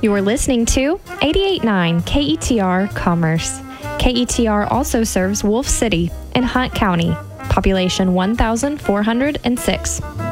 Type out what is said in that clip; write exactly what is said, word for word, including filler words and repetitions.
You're listening to eighty-eight point nine K E T R Commerce. K E T R also serves Wolf City in Hunt County, population one thousand four hundred six.